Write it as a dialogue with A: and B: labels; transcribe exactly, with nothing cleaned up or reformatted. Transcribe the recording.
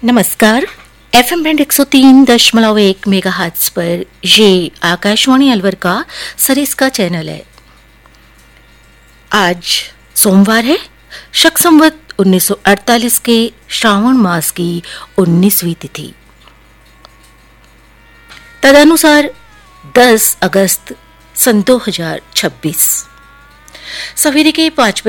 A: नमस्कार। F M band एक सौ तीन दशमलव एक मेगा हर्ट्ज पर ये आकाशवाणी अलवर का सरिस्का चैनल है। आज सोमवार है, शक संवत उन्नीस सौ अड़तालीस के श्रावण मास की उन्नीसवीं तिथि, तदनुसार दस अगस्त सन दो हजार छब्बीस। सवेरे के पाँच